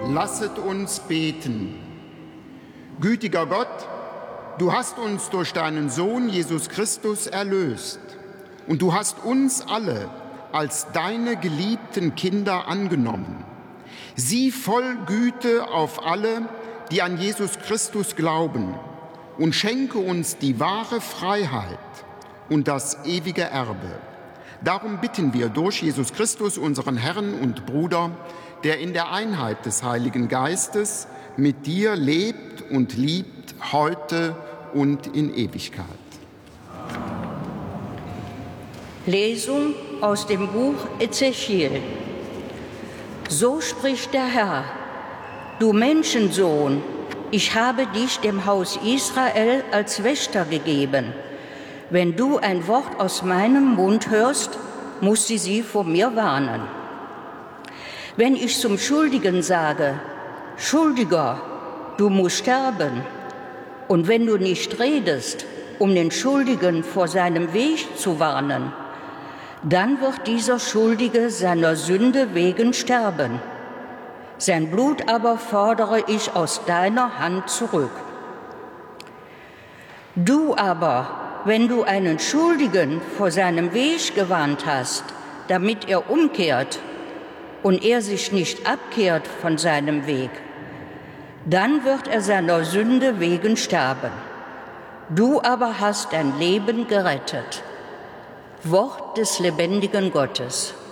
Lasset uns beten. Gütiger Gott, du hast uns durch deinen Sohn Jesus Christus erlöst und du hast uns alle als deine geliebten Kinder angenommen. Sieh voll Güte auf alle, die an Jesus Christus glauben, und schenke uns die wahre Freiheit und das ewige Erbe. Darum bitten wir durch Jesus Christus, unseren Herrn und Bruder, der in der Einheit des Heiligen Geistes mit dir lebt und liebt, heute und in Ewigkeit. Lesung aus dem Buch Ezechiel. So spricht der Herr: Du Menschensohn, ich habe dich dem Haus Israel als Wächter gegeben. Wenn du ein Wort aus meinem Mund hörst, muss sie vor mir warnen. Wenn ich zum Schuldigen sage, Schuldiger, du musst sterben, und wenn du nicht redest, um den Schuldigen vor seinem Weg zu warnen, dann wird dieser Schuldige seiner Sünde wegen sterben. Sein Blut aber fordere ich aus deiner Hand zurück. Du aber, wenn du einen Schuldigen vor seinem Weg gewarnt hast, damit er umkehrt und er sich nicht abkehrt von seinem Weg, dann wird er seiner Sünde wegen sterben. Du aber hast dein Leben gerettet. Wort des lebendigen Gottes.